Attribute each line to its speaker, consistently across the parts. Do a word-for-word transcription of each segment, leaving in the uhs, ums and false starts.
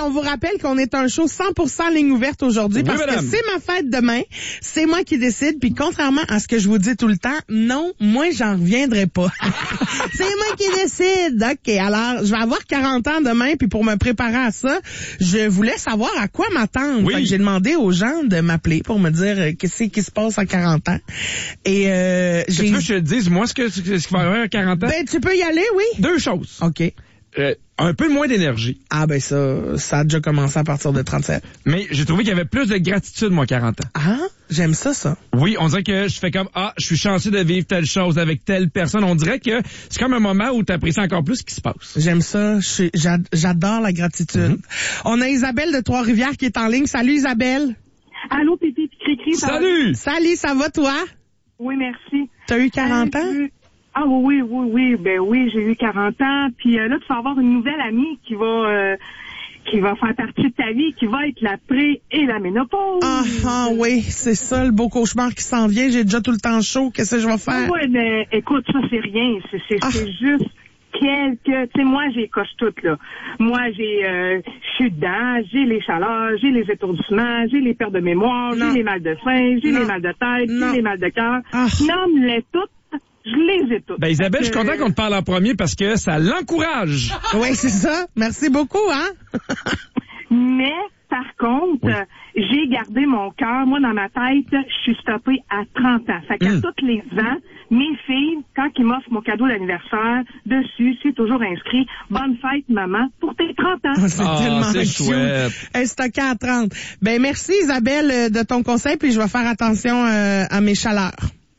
Speaker 1: on vous rappelle qu'on est un show cent pour cent ligne ouverte aujourd'hui parce
Speaker 2: oui,
Speaker 1: que c'est ma fête demain. C'est moi qui décide. Puis contrairement à ce que je vous dis tout le temps, non, moi, j'en reviendrai pas. C'est moi qui décide. OK, alors, je vais avoir quarante ans demain. Puis pour me préparer à ça, je voulais savoir à quoi m'attendre.
Speaker 2: Oui.
Speaker 1: Fait que j'ai demandé aux gens de m'appeler pour me dire euh, qu'est-ce qui se passe à quarante ans. Et euh,
Speaker 2: Que
Speaker 1: j'ai...
Speaker 2: tu veux que je te dise, moi, ce que ce qui va arriver à quarante ans?
Speaker 1: Ben, tu peux y aller, oui?
Speaker 2: Deux choses.
Speaker 1: OK.
Speaker 2: Euh, un peu moins d'énergie.
Speaker 1: Ah ben ça, ça a déjà commencé à partir de trente-sept.
Speaker 2: Mais j'ai trouvé qu'il y avait plus de gratitude, moi, quarante ans.
Speaker 1: Ah, j'aime ça, ça.
Speaker 2: Oui, on dirait que je fais comme, ah, je suis chanceux de vivre telle chose avec telle personne. On dirait que c'est comme un moment où tu apprécies encore plus ce qui se passe.
Speaker 1: J'aime ça. Je suis- j'ad- J'adore la gratitude. Mm-hmm. On a Isabelle de Trois-Rivières qui est en ligne. Salut Isabelle.
Speaker 3: Allô, Pipi puis Cricri. ça va?
Speaker 2: Salut!
Speaker 1: Salut, ça va toi?
Speaker 3: Oui, merci.
Speaker 1: T'as eu quarante
Speaker 3: Euh,
Speaker 1: ans?
Speaker 3: je- Ah oui, oui, oui, oui. Ben oui, j'ai eu quarante ans. Puis euh, là, tu vas avoir une nouvelle amie qui va euh, qui va faire partie de ta vie, qui va être la pré et la ménopause.
Speaker 1: Ah, ah oui, c'est ça le beau cauchemar qui s'en vient. J'ai déjà tout le temps chaud. Qu'est-ce que je vais faire?
Speaker 3: Oui, mais écoute, ça c'est rien. C'est c'est
Speaker 1: Ah.
Speaker 3: c'est juste quelques... Tu sais, moi, j'ai coche toutes, là. Moi, j'ai... Euh, je suis dedans, j'ai les chaleurs, j'ai les étourdissements, j'ai les pertes de mémoire,
Speaker 1: Non.
Speaker 3: j'ai les mal de faim, j'ai
Speaker 1: Non.
Speaker 3: les mal de tête,
Speaker 1: Non.
Speaker 3: j'ai les mal de cœur.
Speaker 1: Ah.
Speaker 3: Nomme-les toutes. Je les ai toutes.
Speaker 2: Ben, Isabelle, je suis
Speaker 3: Fait que-
Speaker 2: content qu'on te parle en premier parce que ça l'encourage.
Speaker 1: Oui, c'est ça. Merci beaucoup, hein?
Speaker 3: Mais, par contre,
Speaker 2: Oui.
Speaker 3: euh, j'ai gardé mon cœur. Moi, dans ma tête, je suis stoppée à trente ans. Fait qu'à
Speaker 2: Mm.
Speaker 3: tous les ans, mes filles, quand ils m'offrent mon cadeau d'anniversaire, dessus, c'est toujours inscrit « Bonne fête, maman, pour tes trente ans ».
Speaker 1: C'est
Speaker 2: Ah,
Speaker 1: tellement
Speaker 2: c'est
Speaker 1: cute.
Speaker 2: chouette.
Speaker 1: Hey, stocké à trente. Ben, merci Isabelle euh, de ton conseil, puis je vais faire attention euh, à mes chaleurs.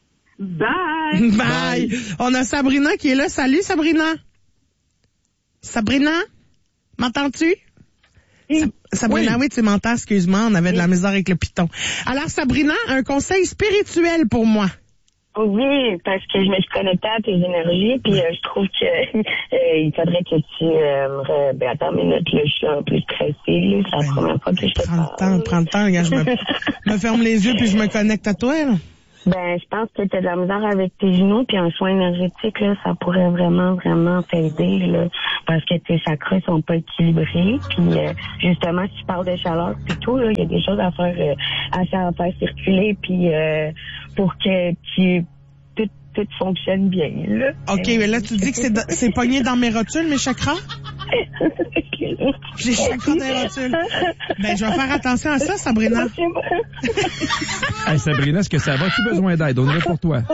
Speaker 3: Bye!
Speaker 1: Bye. On a Sabrina qui est là. Salut, Sabrina. Sabrina? M'entends-tu? Sa- Sabrina, oui,
Speaker 2: Oui.
Speaker 1: tu m'entends, excuse-moi, on avait de la misère avec le piton. Alors, Sabrina, un conseil spirituel pour moi.
Speaker 4: Oui, parce que je me suis connectée à tes énergies, puis euh, je trouve que euh, il faudrait que tu... Euh, me... Ben, attends une minute, là, je suis un peu stressée, là, c'est la première fois que je te
Speaker 1: Prends le temps,
Speaker 4: parle.
Speaker 1: prends le temps, regarde, je me, me ferme les yeux puis je me connecte à toi, là.
Speaker 4: Ben, je pense que tu as de la misère avec tes genoux, puis un soin énergétique, là, ça pourrait vraiment, vraiment t'aider, là, parce que tes chakras sont pas équilibrés, puis euh, justement, si tu parles de chaleur, puis tout, là, il y a des choses à faire, euh, à faire, à faire circuler, puis euh, pour que tu tout, tout fonctionne bien, là.
Speaker 1: OK, mais là, tu dis que c'est, dans- c'est pogné dans mes rotules, mes chakras? J'ai chakras dans les rotules. Ben, je vais faire attention à ça, Sabrina.
Speaker 2: Hey, Sabrina, est-ce que ça va? As-tu besoin d'aide? On est là pour toi.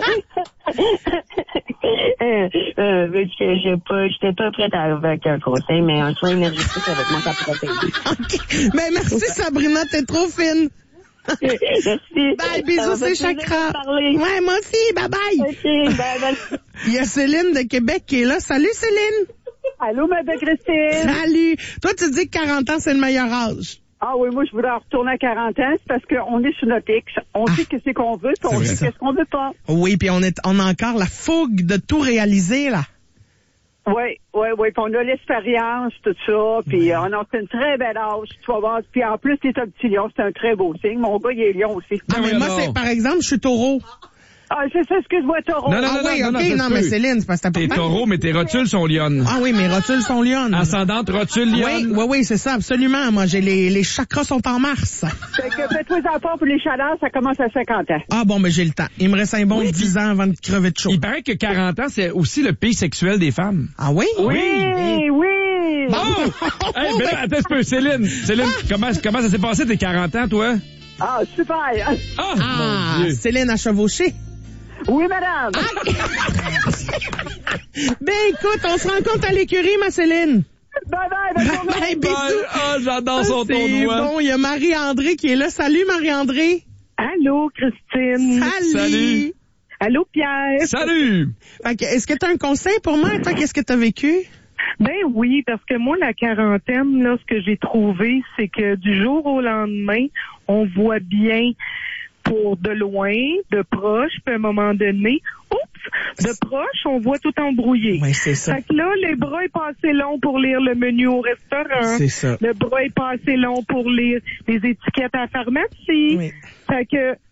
Speaker 4: euh, euh, parce que j'ai pas, j'étais pas prête à arriver avec un conseil, mais un soin énergétique avec moi, ça pourrait t'aider.
Speaker 1: OK. Ben, merci, Sabrina, t'es trop fine.
Speaker 4: Merci.
Speaker 1: Bye, bisous, c'est chakras. Ouais, moi aussi, bye bye.
Speaker 4: OK, bye, bye.
Speaker 1: Il y a Céline de Québec qui est là. Salut, Céline.
Speaker 5: Allô, ma belle Christine?
Speaker 1: Salut. Toi, tu dis que quarante ans, c'est le meilleur âge.
Speaker 5: Ah oui, moi, je voudrais retourner à quarante ans, c'est parce qu'on est sur notre X. On
Speaker 1: Ah.
Speaker 5: sait qu'est-ce qu'on veut, puis on
Speaker 1: C'est
Speaker 5: sait
Speaker 1: ça.
Speaker 5: qu'est-ce qu'on veut pas.
Speaker 1: Oui, puis on est, on a encore la fougue de tout réaliser, là.
Speaker 5: Oui, oui, oui, puis on a l'expérience, tout ça, puis on a fait une très belle âge, tu vas voir. Puis en plus, t'es un petit lion, c'est un très beau signe. Mon gars, il est lion aussi.
Speaker 1: Ah, mais
Speaker 2: oui,
Speaker 1: moi,
Speaker 2: non.
Speaker 1: c'est, par exemple, je suis taureau.
Speaker 5: Ah, c'est ça, excuse-moi, taureau.
Speaker 2: Non, non,
Speaker 1: Ah oui,
Speaker 2: non,
Speaker 1: OK,
Speaker 2: non, ça se
Speaker 1: non, mais
Speaker 2: peut.
Speaker 1: Céline, c'est parce que c'est
Speaker 2: T'es
Speaker 1: important.
Speaker 2: taureau, mais tes rotules sont lionnes.
Speaker 1: Ah oui, mes rotules sont lionnes.
Speaker 2: Ascendante, rotule,
Speaker 1: Oui,
Speaker 2: lionne.
Speaker 1: oui, oui, c'est ça, absolument. Moi, j'ai les, les chakras sont en mars.
Speaker 5: Fait que fais-toi en part pour les chaleurs, ça commence à cinquante ans.
Speaker 1: Ah bon, mais j'ai le temps. Il me reste un bon
Speaker 2: Oui,
Speaker 1: dix ans avant de crever de chaud.
Speaker 2: Il paraît que quarante ans, c'est aussi le pays sexuel des femmes.
Speaker 1: Ah oui?
Speaker 5: Oui, oui.
Speaker 2: Oh! Hey, ben là, attends un peu, Céline. Céline, comment, comment ça s'est passé tes quarante ans, toi?
Speaker 5: Ah, super.
Speaker 2: Ah,
Speaker 1: Ah,
Speaker 2: mon Dieu.
Speaker 1: Céline a chevauché.
Speaker 5: Oui, madame.
Speaker 1: Ben écoute, on se rencontre à l'écurie, ma Céline.
Speaker 5: Bye bye, bonne journée.
Speaker 1: Bye, bisous.
Speaker 2: Ah, j'adore son ton
Speaker 1: C'est
Speaker 2: de voix.
Speaker 1: bon, il y a Marie-André qui est là. Salut, Marie-André.
Speaker 5: Allô, Christine.
Speaker 1: Salut.
Speaker 2: Salut.
Speaker 5: Allô, Pierre.
Speaker 2: Salut!
Speaker 1: Fait que, est-ce que tu as un conseil pour moi? Toi, qu'est-ce que tu as vécu?
Speaker 6: Ben oui, parce que moi, la quarantaine, là, ce que j'ai trouvé, c'est que du jour au lendemain, on voit bien pour de loin, de proche, puis à un moment donné, oups, de proche, on voit tout embrouillé.
Speaker 1: Oui, c'est ça.
Speaker 6: Fait que là, les bras est pas assez long pour lire le menu au restaurant.
Speaker 1: C'est ça.
Speaker 6: Le bras est pas assez long pour lire les étiquettes à la pharmacie.
Speaker 1: Oui.
Speaker 6: Fait que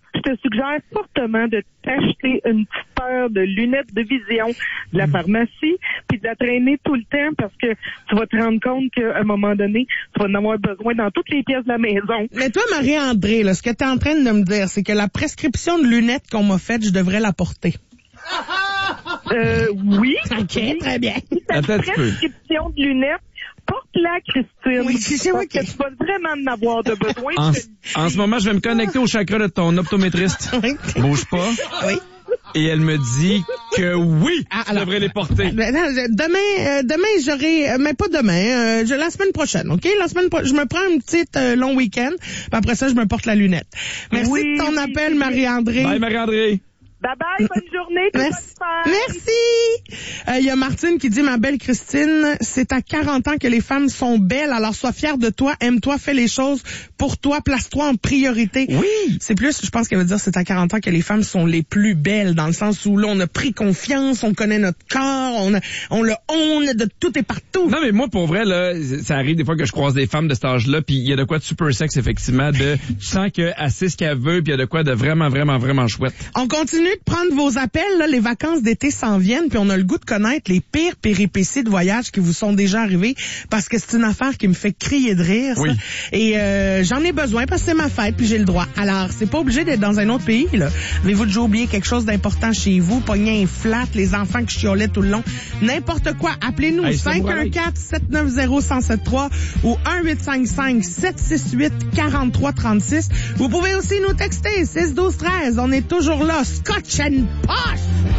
Speaker 6: je te suggère fortement de t'acheter une petite paire de lunettes de vision de la pharmacie, puis de la traîner tout le temps parce que tu vas te rendre compte qu'à un moment donné, tu vas en avoir besoin dans toutes les pièces de la maison.
Speaker 1: Mais toi, Marie-André, là, ce que tu es en train de me dire, c'est que la prescription de lunettes qu'on m'a faite, je devrais la porter.
Speaker 6: Euh, oui.
Speaker 1: OK, très bien.
Speaker 6: Ta
Speaker 2: Attends un petit peu.
Speaker 6: prescription de lunettes, porte-la, Christine.
Speaker 1: Oui, c'est
Speaker 6: parce
Speaker 1: OK.
Speaker 6: que tu vas vraiment en avoir de besoin.
Speaker 2: En,
Speaker 6: Je te le dis.
Speaker 2: en ce moment, je vais me connecter au chakra de ton optométriste.
Speaker 1: Oui.
Speaker 2: Bouge pas.
Speaker 1: Oui.
Speaker 2: Et elle me dit que oui,
Speaker 1: Ah,
Speaker 2: je
Speaker 1: alors.
Speaker 2: devrais les porter.
Speaker 1: Ben, non, je- demain, euh, demain j'aurai, euh, mais pas demain, euh, je, la semaine prochaine, ok? La semaine prochaine, je me prends une petite euh, long week-end, puis après ça, je me porte la lunette. Merci
Speaker 6: Oui,
Speaker 1: de ton
Speaker 6: oui,
Speaker 1: appel,
Speaker 6: oui.
Speaker 1: Marie-André.
Speaker 2: Bye, Marie-André.
Speaker 6: Bye-bye, bonne journée. puis
Speaker 1: Merci.
Speaker 6: bonne fête.
Speaker 1: Merci. Il y a Martine qui dit, ma belle Christine, c'est à quarante ans que les femmes sont belles, alors sois fière de toi, aime-toi, fais les choses pour toi, place-toi en priorité.
Speaker 2: Oui.
Speaker 1: C'est plus, je pense qu'elle veut dire, c'est à quarante ans que les femmes sont les plus belles, dans le sens où là, on a pris confiance, on connaît notre corps, on, a, on le honte de tout et partout.
Speaker 2: Non, mais moi, pour vrai, là, ça arrive des fois que je croise des femmes de cet âge-là, puis il y a de quoi de super sexe, effectivement, de, tu sens qu'elle sait ce qu'elle veut, puis il y a de quoi de vraiment, vraiment, vraiment chouette.
Speaker 1: On continue de prendre vos appels, là, les vacances d'été s'en viennent, puis on a le goût de connaître les pires péripéties de voyage qui vous sont déjà arrivées, parce que c'est une affaire qui me fait crier de rire, ça.
Speaker 2: Oui.
Speaker 1: Et euh, j'en ai besoin parce que c'est ma fête, puis j'ai le droit. Alors, c'est pas obligé d'être dans un autre pays, là. Avez-vous déjà oublié quelque chose d'important chez vous, pogné un flat, les enfants qui chiolaient tout le long, n'importe quoi, appelez-nous
Speaker 2: Hey, ça me
Speaker 1: cinq un quatre, sept neuf zéro, un zéro sept trois ou un huit cinq cinq, sept six huit, quatre trois trois six. Vous pouvez aussi nous texter six douze treize, on est toujours là, Scotch and Posh!